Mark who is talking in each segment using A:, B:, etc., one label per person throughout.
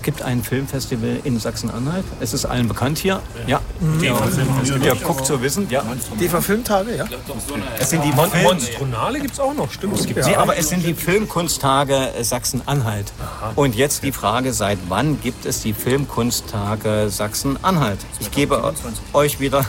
A: Es gibt ein Filmfestival in Sachsen-Anhalt. Es ist allen bekannt hier. Ja. Ihr guckt zu wissen. Ja.
B: DEFA Filmtage, ja.
A: Es sind die
C: Monstronale gibt es auch noch, stimmt.
A: aber es sind die Filmkunsttage Sachsen-Anhalt. Und jetzt die Frage, seit wann gibt es die Filmkunsttage Sachsen-Anhalt? Ich gebe euch wieder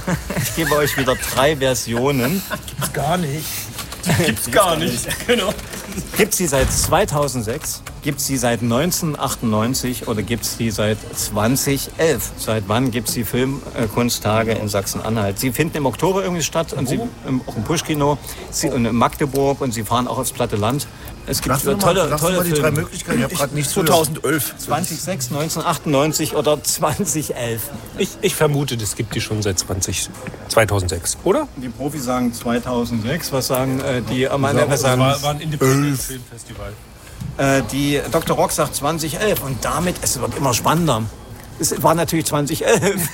A: 3 Versionen.
B: Gibt's gar nicht.
C: Gibt's gar nicht. Genau.
A: Gibt es sie seit 2006? Gibt es sie seit 1998 oder gibt es die seit 2011? Seit wann gibt es die Filmkunsttage in Sachsen-Anhalt? Sie finden im Oktober irgendwie statt, und auch im Puschkino und in Magdeburg, und sie fahren auch aufs platte Land. Es gibt tolle
B: die
A: Filme.
B: 3 Möglichkeiten. Ich habe gerade nicht
C: 2011.
A: 2006, 1998 oder 2011?
C: Ich vermute, das gibt die schon seit 2006, oder?
A: Die Profis sagen 2006. Was sagen die Amateure?
C: War ein Independent Filmfestival.
A: Die Dr. Rock sagt 2011 und damit, es wird immer spannender. Es war natürlich 2011.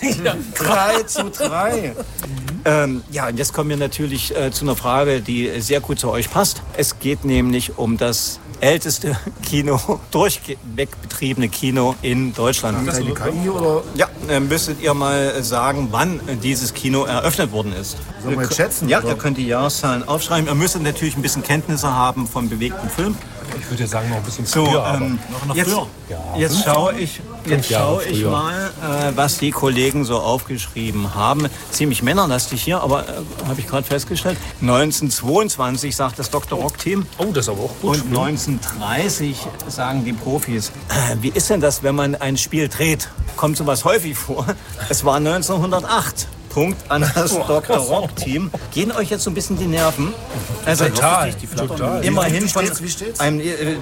A: 3:3. Und jetzt kommen wir natürlich zu einer Frage, die sehr gut zu euch passt. Es geht nämlich um das älteste durchweg betriebene Kino in Deutschland.
B: die KI oder?
A: Ja, müsstet ihr mal sagen, wann dieses Kino eröffnet worden ist.
B: Sollen wir jetzt schätzen?
A: Ja,
B: oder?
A: ihr könnt die Jahreszahlen aufschreiben. Ihr müsstet natürlich ein bisschen Kenntnisse haben vom bewegten Film.
C: Ich würde ja sagen, noch ein bisschen
A: So,
C: früher, aber
A: jetzt schaue ich mal, was die Kollegen so aufgeschrieben haben. Ziemlich männerlastig hier, aber habe ich gerade festgestellt. 1922 sagt das Dr. Rock-Team.
C: Oh, das ist aber auch gut.
A: Und 1930 sagen die Profis. Wie ist denn das, wenn man ein Spiel dreht? Kommt sowas häufig vor? Es war 1908. Punkt an das Dr. Rock-Team. Gehen euch jetzt so ein bisschen die Nerven? Also
C: Total.
A: Immerhin von
B: Wie steht's?
A: einem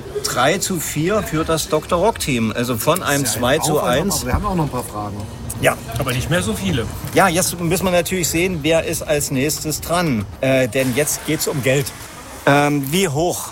A: 3:4 für das Dr. Rock-Team. Also von einem 2:1.
B: Aber wir haben auch noch ein paar Fragen.
A: Ja.
C: Aber nicht mehr so viele.
A: Ja, jetzt müssen wir natürlich sehen, wer ist als nächstes dran. Denn jetzt geht es um Geld. Wie hoch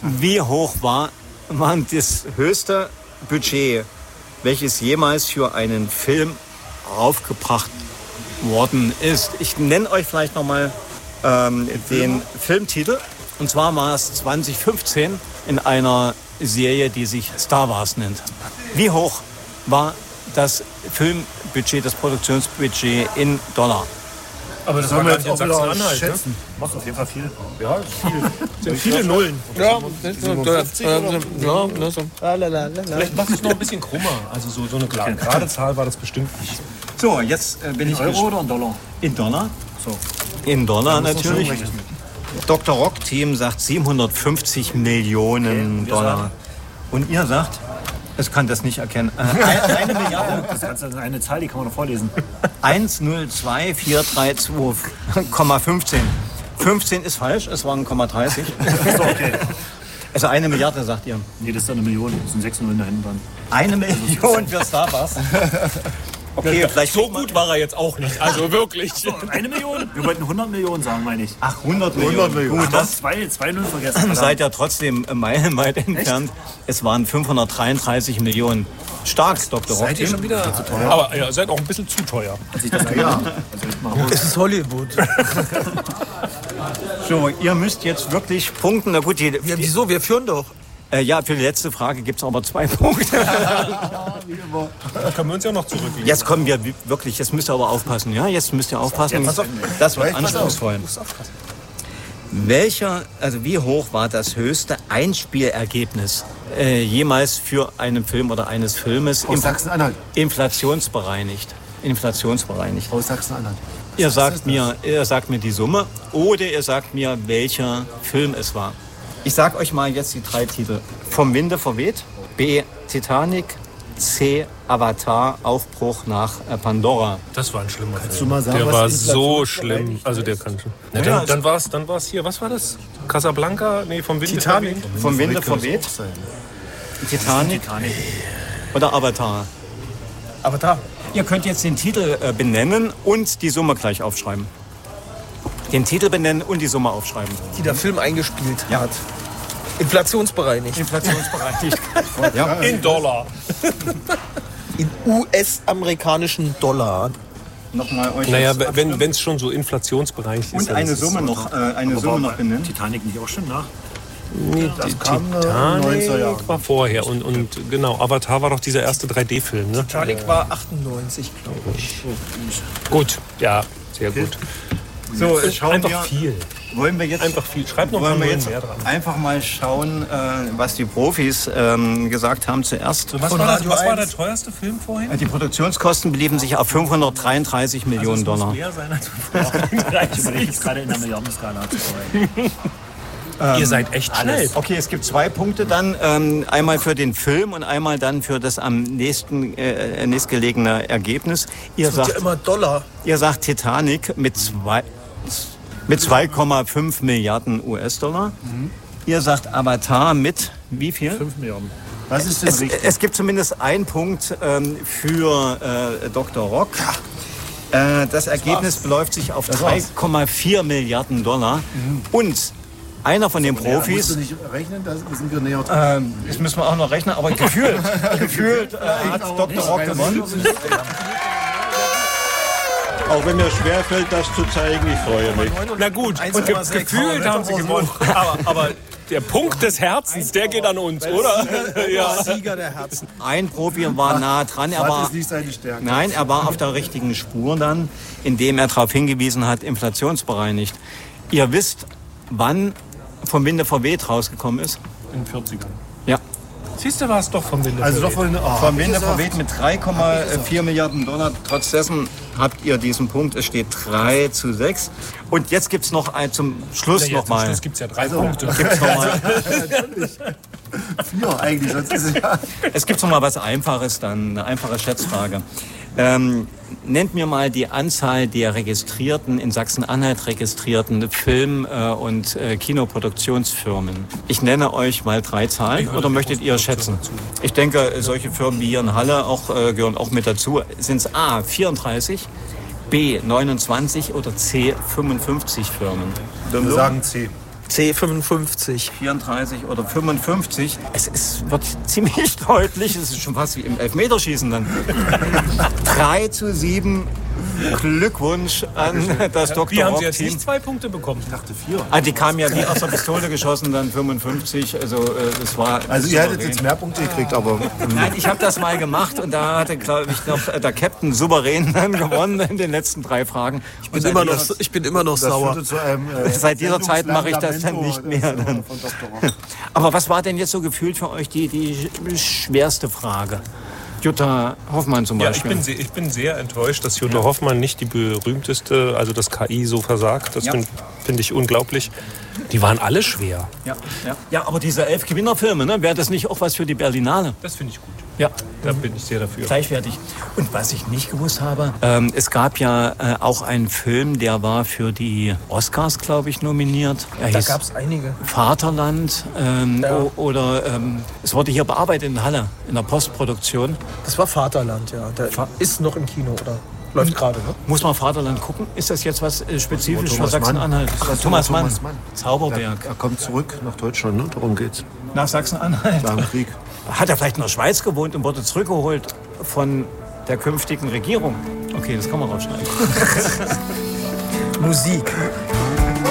A: war das höchste Budget, welches jemals für einen Film aufgebracht worden ist? Ich nenne euch vielleicht nochmal den Filmtitel. Und zwar war es 2015 in einer Serie, die sich Star Wars nennt. Wie hoch war das Filmbudget, das Produktionsbudget in Dollar?
C: Aber das
B: Sollen
C: war
B: wir
C: gar
B: jetzt
C: nicht
B: auch
C: in
B: wieder
C: Sachsen-Anhalt, ne?
B: schätzen?
D: Macht auf jeden Fall viel.
C: Ja, ist viel. Sind viele Nullen.
B: Ja,
C: Vielleicht machst du es noch ein bisschen krummer. Also so eine gerade Zahl war das bestimmt nicht.
A: So, jetzt bin ich
D: Euro oder in Dollar?
A: in Dollar.
D: So.
A: In Dollar
B: muss man schon
A: natürlich.
B: rechnen.
A: Dr. Rock-Team sagt 750 Millionen
D: wir
A: Dollar.
D: sagen-
A: Und ihr sagt, es kann das nicht erkennen. 1 Milliarde.
D: Das ist eine Zahl, die kann man noch vorlesen.
A: 102,432,15. 15 ist falsch, es waren 0,30.
D: So, okay.
A: Also 1 Milliarde, sagt ihr.
D: Nee, das ist dann 1 Million. Das sind 6 Nullen da hinten dran.
A: 1 Million für Star Wars. Okay, vielleicht
C: So gut war er jetzt auch nicht. Also wirklich.
D: 1 Million? Wir wollten 100 Millionen sagen, meine ich.
A: Ach, 100 Millionen. Gut, das
D: Zwei Nullen vergessen.
A: seid ja trotzdem meilenweit entfernt. Es waren 533 Millionen. Stark, Dr. Rock.
C: Seid ihr schon wieder zu teuer? Aber ihr seid auch ein bisschen zu teuer.
B: Ja, es ist Hollywood.
A: So, ihr müsst jetzt wirklich punkten. Na gut,
B: Wieso? Wir führen doch.
A: ja, für die letzte Frage gibt es aber 2 Punkte.
C: Da können wir uns ja noch zurücklegen.
A: Jetzt kommen wir wirklich, jetzt müsst ihr aber aufpassen. Ja, jetzt müsst ihr aufpassen. Das wird anspruchsvoll. Wie hoch war das höchste Einspielergebnis jemals für einen Film oder eines Filmes
B: Aus Sachsen-Anhalt.
A: inflationsbereinigt?
B: Aus Sachsen-Anhalt.
A: Ihr sagt mir die Summe oder ihr sagt mir, welcher Film es war. Ich sag euch mal jetzt die 3 Titel. Vom Winde verweht, B. Titanic, C. Avatar, Aufbruch nach Pandora.
C: Das war ein schlimmer
B: du
C: Film.
B: mal sagen,
C: Der
B: was
C: war
B: Inflation
C: so schlimm. Also der kann schon. Ja,
A: Ja,
C: dann war es hier. Was war das? Casablanca? Nee, vom Winde
B: Titanic.
C: verweht.
A: Vom Winde verweht, Titanic oder Avatar.
B: Aber da.
A: Ihr könnt jetzt den Titel benennen und die Summe gleich aufschreiben. Den Titel benennen und die Summe aufschreiben.
B: Die der Film eingespielt hat. Inflationsbereinigt.
A: Inflationsbereinigt.
C: Ja. In Dollar.
B: In US-amerikanischen Dollar.
A: Nochmal euch
C: Naja,
A: jetzt
C: wenn es schon so inflationsbereinigt ist.
A: und
C: dann
A: eine
C: ist es
A: Summe
C: so.
A: noch, eine Summe noch benennen.
D: Titanic nicht auch schon nach?
C: Nee,
D: Das
C: die
D: kam, 90er Jahren.
C: Titanic war vorher. Und genau, Avatar war doch dieser erste 3D-Film, ne?
B: Titanic war 98, glaube ich.
C: Gut, ja, sehr gut.
A: So, schauen
C: Einfach
A: wir,
C: viel.
A: wollen wir jetzt,
C: Einfach viel. Schreib noch mal
A: wollen wir
C: einen
A: jetzt
C: mehr dran.
A: einfach mal schauen, was die Profis gesagt haben zuerst.
C: Was
B: Von
C: war
B: Radio
C: der
B: 1.
C: teuerste Film vorhin?
A: Die Produktionskosten beliefen sich auf 533 Millionen Dollar.
C: Mehr sein als
D: Ich überlege jetzt gerade in der Milliardenskala zu arbeiten.
C: Ihr seid echt schnell.
A: Okay, es gibt 2 Punkte dann. Einmal für den Film und einmal dann für das am nächstgelegene Ergebnis.
B: Das wird ja immer Dollar.
A: Ihr sagt Titanic mit 2,5 Milliarden US-Dollar. Ihr sagt Avatar mit wie viel?
D: 5 Milliarden. Was ist denn richtig?
A: Es gibt zumindest einen Punkt für Dr. Rock. Das Ergebnis beläuft sich auf 3,4 Milliarden Dollar. Und einer von den
D: Musst
A: Profis,
D: du nicht rechnen, da sind wir näher dran.
A: das müssen wir auch noch rechnen, aber gefühlt hat Dr. Rock gewonnen.
E: Auch wenn mir schwerfällt, das zu zeigen, ich freue mich.
C: Na gut, und
B: 1,6
C: gefühlt haben sie gewonnen. Aber der Punkt des Herzens, der geht an uns, oder? Ja.
B: Sieger der Herzen.
A: Ein Profi war nah dran,
D: Das ist nicht seine Stärke.
A: Nein, er war auf der richtigen Spur dann, indem er darauf hingewiesen hat, inflationsbereinigt. Ihr wisst, wann vom Winde verweht rausgekommen ist?
C: In den 40ern.
A: Ja.
C: Siehst du, war es doch vom Winde.
D: Also doch
C: verweht.
D: wohl
A: Vom Winde verweht mit 3,4 Milliarden Dollar. Trotz dessen habt ihr diesen Punkt. Es steht 3:6. Und jetzt gibt es noch zum Schluss
C: Ja, zum
A: nochmal.
C: Schluss gibt es ja 3 Punkte.
D: Ja, eigentlich, sonst ist es ja.
A: Es gibt noch mal was Einfaches dann, eine einfache Schätzfrage. Nennt mir mal die Anzahl der registrierten, in Sachsen-Anhalt registrierten Film- und Kinoproduktionsfirmen. Ich nenne euch mal 3 Zahlen, oder möchtet ihr schätzen? Ich denke, solche Firmen wie hier in Halle gehören auch mit dazu. Sind es A, 34, B, 29 oder C, 55 Firmen?
D: Wir sagen C.
B: C55.
A: 34 oder 55. Wird ziemlich deutlich. Es ist schon fast wie im Elfmeterschießen dann. 3:7. Glückwunsch an das Dr.
C: Wie haben sie jetzt
A: Rock-Team.
C: nicht 2 Punkte bekommen? Ich dachte
A: 4. Die kamen ja wie aus der Pistole geschossen, dann 55. Also das war.
D: Also ihr hättet jetzt mehr Punkte gekriegt, aber
A: Nein, ich habe das mal gemacht und da hatte, glaube ich, noch der Captain souverän dann gewonnen in den letzten 3 Fragen.
B: Ich bin immer noch
D: das
B: sauer.
D: führte zu einem
A: Seit dieser Zeit mache ich das dann
D: Sendungslamento
A: nicht mehr. Dann.
D: von Dr. Rock.
A: Aber was war denn jetzt so gefühlt für euch die schwerste Frage? Jutta Hoffmann zum
C: Ja, ich
A: Beispiel.
C: bin sehr enttäuscht, dass Jutta Hoffmann nicht die berühmteste, also das KI so versagt. Das
A: Ja.
C: finde ich unglaublich. Die waren alle schwer.
A: Ja, aber diese 11 Gewinnerfilme, ne, wäre das nicht auch was für die Berlinale?
C: Das finde ich gut.
A: Ja,
C: Da bin ich sehr dafür.
A: gleichwertig. Und was ich nicht gewusst habe, es gab ja auch einen Film, der war für die Oscars, glaube ich, nominiert. Er
B: Da
A: hieß
B: gab es einige.
A: Vaterland oder es wurde hier bearbeitet in Halle, in der Postproduktion.
B: Das war Vaterland, ja. Der ist noch im Kino, oder? Läuft gerade, ne?
A: Muss man Vaterland gucken? Ist das jetzt was spezifisch für
D: Thomas Mann.
A: Sachsen-Anhalt? Thomas Mann. Zauberberg.
D: Er kommt zurück nach Deutschland, ne? Darum geht's.
A: Nach Sachsen-Anhalt.
D: Nach dem Krieg.
A: Hat er vielleicht in der Schweiz gewohnt und wurde zurückgeholt von der künftigen Regierung? Okay, das kann man rausschneiden.
B: Musik.